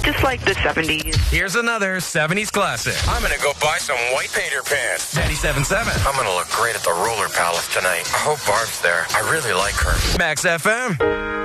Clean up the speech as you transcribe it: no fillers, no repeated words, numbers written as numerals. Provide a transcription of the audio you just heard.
Just like the 70s. Here's another 70s classic. I'm going to go buy some white painter pants. 97.7. I'm going to look great at the Roller Palace tonight. I hope Barb's there. I really like her. Max FM.